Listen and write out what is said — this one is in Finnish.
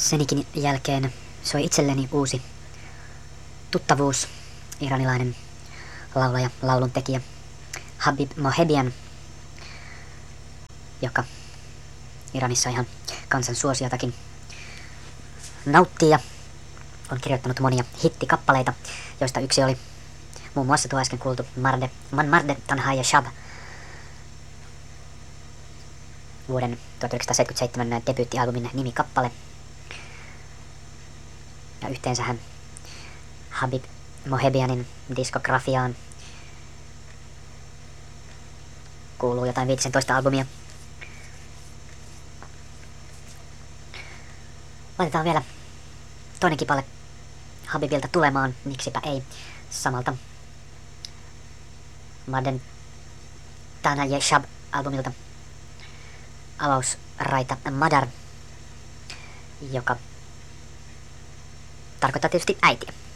Senikin jälkeen soi itselleni uusi tuttavuus, iranilainen laulaja, lauluntekijä Habib Mohebian, joka Iranissa ihan kansan suosiotakin nauttii ja on kirjoittanut monia hittikappaleita, joista yksi oli muun muassa tuo äsken kuultu Man Marde Tanha ya Shab, vuoden 1977 debyyttialbumin nimikappale. Ja yhteensähän Habib Mohebianin diskografiaan kuuluu jotain 15 albumia. Laitetaan vielä toinen kipale Habibilta tulemaan, miksipä ei, samalta Marden Tana Ye Shab albumilta avausraita Madar, joka tarkoittaa tietysti äitiä.